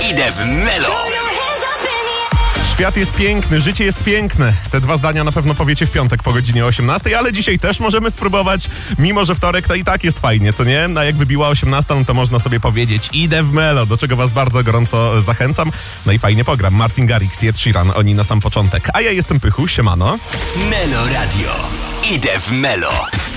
Idę w Melo. Świat jest piękny, życie jest piękne. Te dwa zdania na pewno powiecie w piątek po godzinie 18, ale dzisiaj też możemy spróbować, mimo że wtorek to i tak jest fajnie, co nie? A jak wybiła 18, no to można sobie powiedzieć idę w Melo, do czego was bardzo gorąco zachęcam. No i fajnie pogram. Martin Garrix i Ed Sheeran, oni na sam początek. A ja jestem Pychu, siemano. Melo Radio. Idę w Melo.